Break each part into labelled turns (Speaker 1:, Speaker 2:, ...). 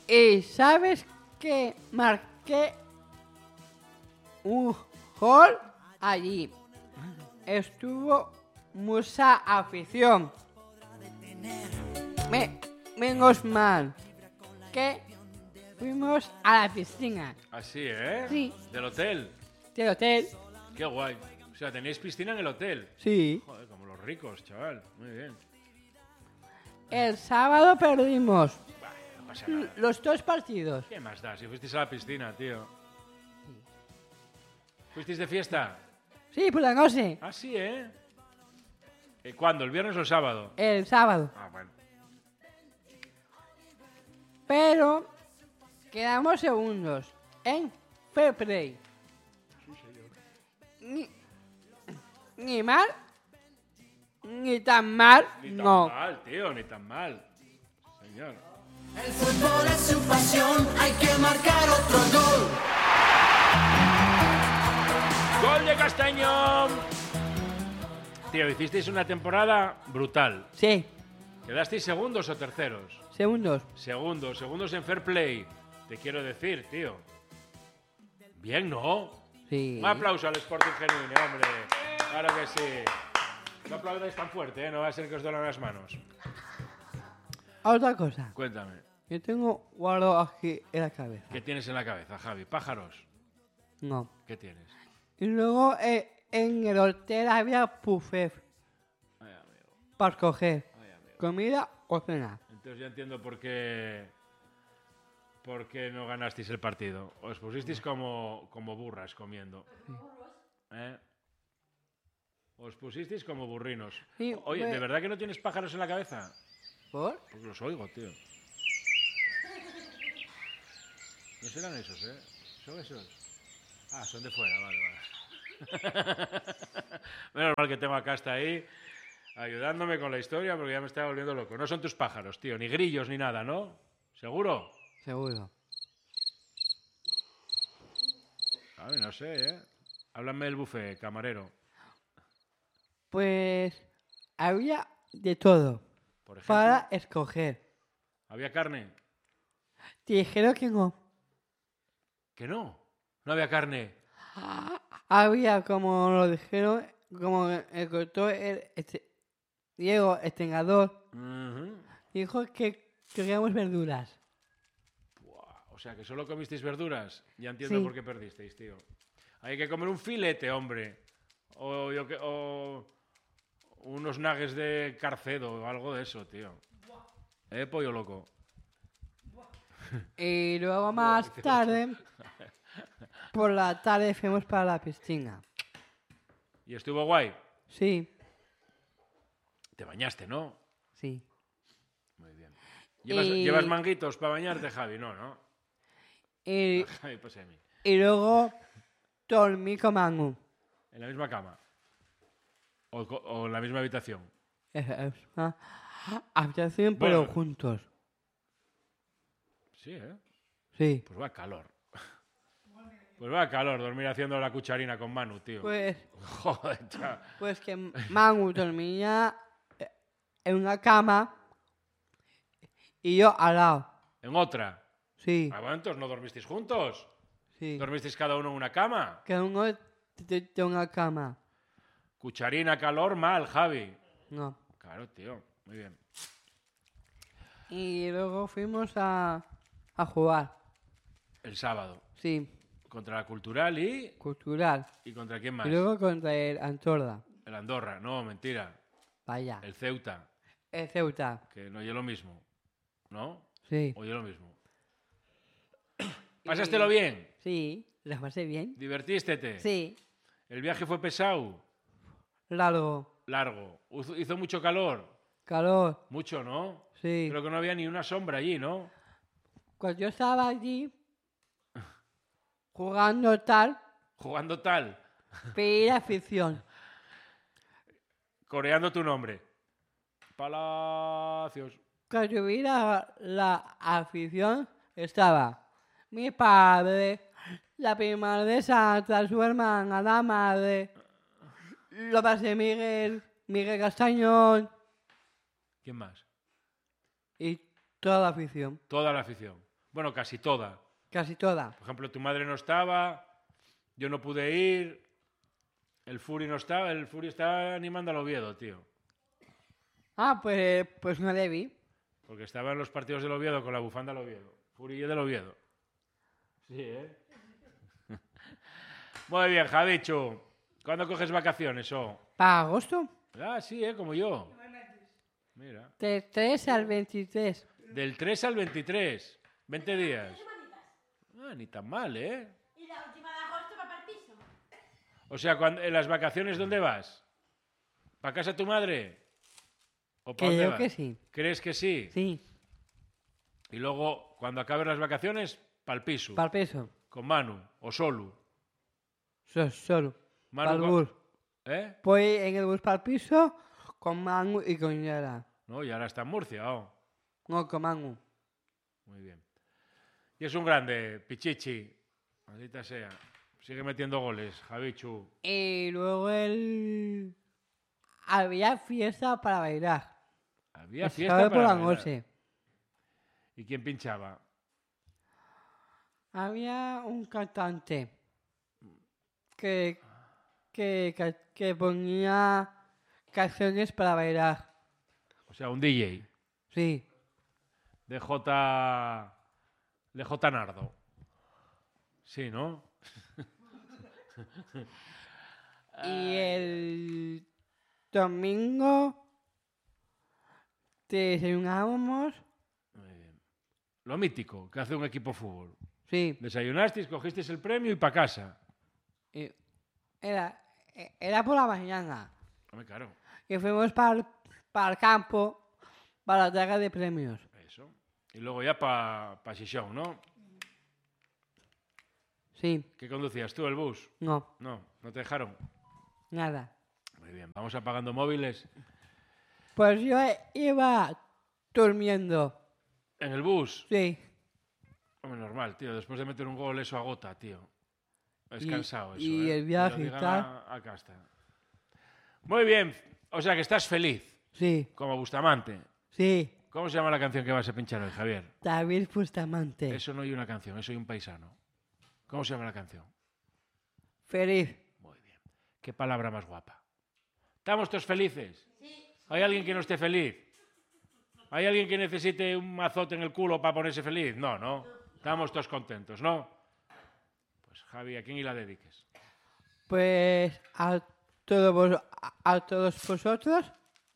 Speaker 1: Y sabes que marqué un gol allí. Estuvo mucha afición. Menos mal que fuimos a la piscina.
Speaker 2: Así, ¿eh?
Speaker 1: Sí.
Speaker 2: ¿Del hotel?
Speaker 1: Del hotel.
Speaker 2: Qué guay. O sea, tenéis piscina en el hotel.
Speaker 1: Sí.
Speaker 2: Joder, como los ricos, chaval. Muy bien.
Speaker 1: El sábado perdimos
Speaker 2: Bah, no pasa nada.
Speaker 1: los 2 partidos.
Speaker 2: ¿Qué más da? Si fuisteis a la piscina, tío. ¿Fuisteis de fiesta?
Speaker 1: Sí, por la noche.
Speaker 2: Ah, sí, ¿eh? ¿Cuándo? ¿El viernes o el sábado?
Speaker 1: El sábado.
Speaker 2: Ah, bueno.
Speaker 1: Pero quedamos segundos en Fair Play. Ni mal, ni tan mal,
Speaker 2: Ni tan
Speaker 1: no.
Speaker 2: mal, tío, ni tan mal. Señor.
Speaker 3: El fútbol es su pasión, hay que marcar otro gol.
Speaker 2: ¡Gol de Castañón! Tío, hicisteis una temporada brutal.
Speaker 1: Sí,
Speaker 2: ¿Quedasteis segundos o terceros?
Speaker 1: segundos.
Speaker 2: Segundos en Fair Play. Te quiero decir, tío. Bien, ¿no?
Speaker 1: Sí.
Speaker 2: Un aplauso al Sporting Genuine, hombre. Claro que sí. No aplaudáis tan fuerte, ¿eh? No va a ser que os duelan las manos.
Speaker 1: Otra cosa.
Speaker 2: Cuéntame,
Speaker 1: Yo tengo guardado aquí en la cabeza.
Speaker 2: ¿qué tienes en la cabeza, Javi? ¿Pájaros?
Speaker 1: No.
Speaker 2: ¿Qué tienes?
Speaker 1: Y luego en el hotel había buffet
Speaker 2: Ay, amigo.
Speaker 1: para escoger
Speaker 2: Ay, amigo.
Speaker 1: comida o cena.
Speaker 2: Entonces ya entiendo por qué no ganasteis el partido. Os pusisteis como burras comiendo. ¿Eh? Os pusisteis como burrinos.
Speaker 1: Sí,
Speaker 2: Oye,
Speaker 1: pues-
Speaker 2: ¿de verdad que no tienes pájaros en la cabeza?
Speaker 1: ¿Por?
Speaker 2: Porque los oigo, tío. No serán esos, ¿eh? ¿Son esos? Ah, son de fuera, vale, vale. Menos mal que tengo a Casta ahí ayudándome con la historia porque ya me estaba volviendo loco. No son tus pájaros, tío, ni grillos ni nada, ¿no? ¿Seguro?
Speaker 1: Seguro.
Speaker 2: A ver, no sé, ¿eh? Háblame del buffet, camarero.
Speaker 1: Pues había de todo
Speaker 2: Por ejemplo,
Speaker 1: para escoger.
Speaker 2: ¿había carne?
Speaker 1: Te dijeron que no.
Speaker 2: Que no. No había carne.
Speaker 1: Había, como lo dijeron, como el doctor Diego Estengador,
Speaker 2: Ujú.
Speaker 1: dijo que queríamos verduras.
Speaker 2: Buah, o sea, que solo comisteis verduras. Ya entiendo
Speaker 1: Sí.
Speaker 2: por qué perdisteis, tío. Hay que comer un filete, hombre. O unos nuggets de carcedo o algo de eso, tío. Pollo loco.
Speaker 1: Y luego más tarde, por la tarde fuimos para la piscina.
Speaker 2: ¿Y estuvo guay?
Speaker 1: Sí,
Speaker 2: Te bañaste, ¿no?
Speaker 1: sí.
Speaker 2: Muy bien. ¿Llevas,
Speaker 1: Y-
Speaker 2: ¿llevas manguitos para bañarte, Javi? No, ¿no?
Speaker 1: Y,
Speaker 2: Javi, pues a mí.
Speaker 1: y luego dormí con Manu.
Speaker 2: ¿En la misma cama? ¿O en la misma habitación?
Speaker 1: Es una habitación, pero
Speaker 2: Bueno.
Speaker 1: juntos.
Speaker 2: Sí, ¿eh?
Speaker 1: Sí.
Speaker 2: Pues va calor. Pues va calor dormir haciendo la cucharina con Manu, tío.
Speaker 1: Pues,
Speaker 2: Joder, chaval.
Speaker 1: pues que Manu dormía en una cama y yo al lado.
Speaker 2: ¿En otra?
Speaker 1: Sí,
Speaker 2: Ah, bueno, entonces no dormisteis juntos.
Speaker 1: sí.
Speaker 2: ¿Dormisteis cada uno en una cama?
Speaker 1: Que uno de una cama.
Speaker 2: Cucharina, calor, mal, Javi.
Speaker 1: No.
Speaker 2: Claro, tío. Muy bien.
Speaker 1: Y luego fuimos a jugar.
Speaker 2: El sábado.
Speaker 1: Sí,
Speaker 2: Contra la Cultural
Speaker 1: cultural.
Speaker 2: ¿Y contra quién más?
Speaker 1: Y luego contra el Antorda.
Speaker 2: El Andorra. No, mentira.
Speaker 1: Vaya.
Speaker 2: El Ceuta.
Speaker 1: El Ceuta.
Speaker 2: Que no oye lo mismo. ¿No?
Speaker 1: Sí.
Speaker 2: Oye lo mismo. ¿Pasástelo bien?
Speaker 1: Sí, ¿las pasé bien?
Speaker 2: ¿Divertístete?
Speaker 1: Sí.
Speaker 2: ¿El viaje fue pesado?
Speaker 1: Largo.
Speaker 2: Largo. ¿Hizo mucho calor?
Speaker 1: Calor.
Speaker 2: Mucho, ¿no?
Speaker 1: Sí.
Speaker 2: Creo que no había ni una sombra allí, ¿no?
Speaker 1: Cuando yo estaba allí jugando tal,
Speaker 2: Jugando tal.
Speaker 1: pedí la afición.
Speaker 2: Coreando tu nombre. Palacios.
Speaker 1: Cuando vi la afición estaba mi padre, la prima de Santa, su hermana, la madre, lo pasé Miguel Castañón
Speaker 2: ¿Quién más?
Speaker 1: y toda la afición.
Speaker 2: Toda la afición. Bueno, casi toda.
Speaker 1: Casi toda.
Speaker 2: Por ejemplo, tu madre no estaba, yo no pude ir, el Furi no estaba, el Furi estaba animando al Oviedo, tío.
Speaker 1: Ah, pues no le vi.
Speaker 2: Porque estaba en los partidos del Oviedo con la bufanda del Oviedo. Furi del Oviedo. Sí, ¿eh? Muy bien, Javichu. ¿Cuándo coges vacaciones,
Speaker 1: ¿Para agosto?
Speaker 2: Ah, sí, como yo. Mira.
Speaker 1: Del 3 al 23.
Speaker 2: Del 3 al 23. 20 días. Ah, ni tan mal, ¿eh?
Speaker 4: Y la última de agosto va para el piso.
Speaker 2: O sea, en las vacaciones, ¿dónde vas? ¿Para casa de tu madre? ¿O para dónde
Speaker 1: Creo
Speaker 2: vas?
Speaker 1: que sí.
Speaker 2: ¿Crees que sí?
Speaker 1: Sí,
Speaker 2: Y luego, cuando acaben las vacaciones, pa'l piso.
Speaker 1: para el peso.
Speaker 2: Con Manu o Solu.
Speaker 1: Solo.
Speaker 2: Manu
Speaker 1: Para el
Speaker 2: con-
Speaker 1: bus.
Speaker 2: ¿Eh?
Speaker 1: Voy en el bus para el piso con Manu y con Yara.
Speaker 2: No, y ahora está en Murcia.
Speaker 1: No, con Manu.
Speaker 2: Muy bien. Y es un grande, Pichichi. Maldita sea. Sigue metiendo goles, Javichu.
Speaker 1: Y luego había fiesta para bailar.
Speaker 2: Había
Speaker 1: El
Speaker 2: fiesta
Speaker 1: sábado por
Speaker 2: para
Speaker 1: la
Speaker 2: bailar.
Speaker 1: noche.
Speaker 2: ¿Y quién pinchaba?
Speaker 1: Había un cantante que ponía canciones para bailar.
Speaker 2: O sea, un DJ.
Speaker 1: Sí.
Speaker 2: De J Nardo. Sí, ¿no?
Speaker 1: Y el domingo desayunábamos.
Speaker 2: Muy bien. Lo mítico que hace un equipo de fútbol.
Speaker 1: Sí.
Speaker 2: Desayunasteis, cogisteis el premio y para casa.
Speaker 1: Y era por la mañana.
Speaker 2: Hombre, claro.
Speaker 1: Y fuimos para el campo para la entrega de premios.
Speaker 2: Eso. Y luego ya para Xixón, ¿no?
Speaker 1: Sí.
Speaker 2: ¿Qué conducías tú, el bus?
Speaker 1: No.
Speaker 2: No te dejaron.
Speaker 1: Nada.
Speaker 2: Muy bien, vamos apagando móviles.
Speaker 1: Pues yo iba durmiendo.
Speaker 2: En el bus.
Speaker 1: Sí.
Speaker 2: Hombre, normal, tío. Después de meter un gol, eso agota, tío. Es
Speaker 1: Y-
Speaker 2: cansado eso,
Speaker 1: y
Speaker 2: ¿eh?
Speaker 1: el viaje
Speaker 2: Que lo
Speaker 1: y
Speaker 2: digan
Speaker 1: tal.
Speaker 2: a casta. Muy bien. O sea, que estás feliz,
Speaker 1: Sí.
Speaker 2: como Bustamante.
Speaker 1: Sí.
Speaker 2: ¿Cómo se llama la canción que vas a pinchar hoy, Javier?
Speaker 1: David Bustamante.
Speaker 2: Eso no hay una canción, eso hay un paisano. ¿Cómo se llama la canción?
Speaker 1: Feliz.
Speaker 2: Muy bien. Qué palabra más guapa. ¿Estamos todos felices? ¿Hay alguien que no esté feliz? ¿Hay alguien que necesite un mazote en el culo para ponerse feliz? No, no. Estamos todos contentos, ¿no? Pues Javi, ¿a quién y la dediques?
Speaker 1: Pues a todos vosotros.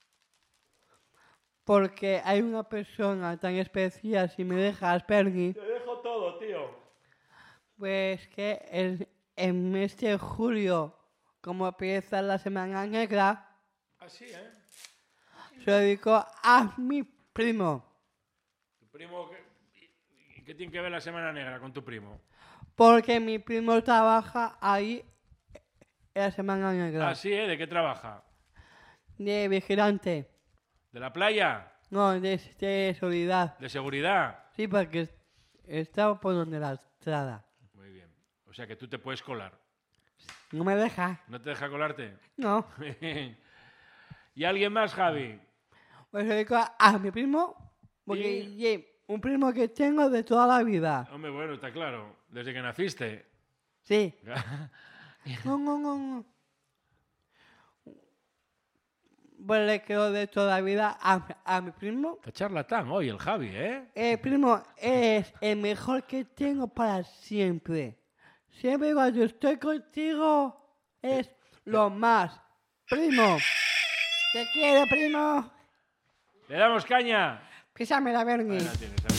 Speaker 1: Porque hay una persona tan especial, si me dejas, Pergi,
Speaker 2: Te dejo todo, tío.
Speaker 1: pues que en mes de julio, como empieza la Semana Negra,
Speaker 2: Así, ¿eh?
Speaker 1: se lo dedico a mi primo.
Speaker 2: Tu primo, ¿qué tiene que ver la Semana Negra con tu primo?
Speaker 1: Porque mi primo trabaja ahí en la Semana Negra.
Speaker 2: Así, ¿eh? ¿De qué trabaja?
Speaker 1: De vigilante.
Speaker 2: ¿De la playa?
Speaker 1: No, de seguridad.
Speaker 2: ¿De seguridad?
Speaker 1: Sí, porque está por donde la entrada.
Speaker 2: Muy bien. O sea que tú te puedes colar.
Speaker 1: No me deja.
Speaker 2: ¿No te deja colarte?
Speaker 1: No.
Speaker 2: ¿Y alguien más, Javi?
Speaker 1: Pues le dedico a mi primo. Porque un primo que tengo de toda la vida.
Speaker 2: Hombre, bueno, está claro. Desde que naciste.
Speaker 1: Sí. No. Pues le quedo de toda la vida a mi primo.
Speaker 2: Está charlatán hoy el Javi, ¿eh?
Speaker 1: El primo es el mejor que tengo para siempre. Siempre cuando estoy contigo es lo más. Primo. Te quiero, primo.
Speaker 2: ¿Le damos caña?
Speaker 1: Písame la verga.
Speaker 2: Ahí la tienes, ahí.